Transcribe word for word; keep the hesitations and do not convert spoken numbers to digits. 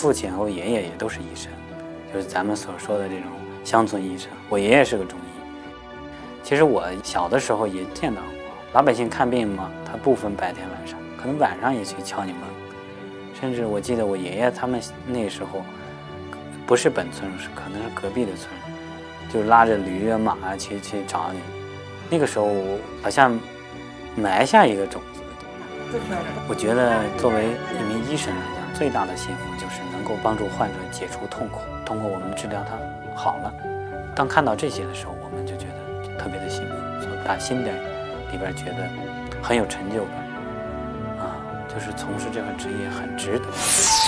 父亲和我爷爷也都是医生，就是咱们所说的这种乡村医生。我爷爷是个中医。其实我小的时候也见到过老百姓看病嘛，他不分白天晚上，可能晚上也去敲你门。甚至我记得我爷爷他们那时候不是本村，是可能是隔壁的村，就拉着驴啊马啊去去找你。那个时候好像埋下一个种子。我觉得作为一名医生来讲，最大的幸福就是能够帮助患者解除痛苦，通过我们治疗他好了。当看到这些的时候，我们就觉得特别的幸福，从打心的里边觉得很有成就感啊，就是从事这份职业很值得。